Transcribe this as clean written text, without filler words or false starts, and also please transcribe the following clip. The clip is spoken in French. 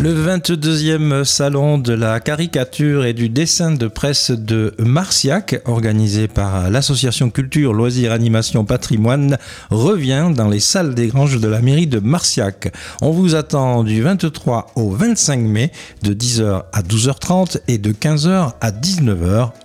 Le 22e salon de la caricature et du dessin de presse de Marciac, organisé par l'association Culture, Loisirs, Animation, Patrimoine, revient dans les salles des Granges de la mairie de Marciac. On vous attend du 23 au 25 mai, de 10h à 12h30 et de 15h à 19h.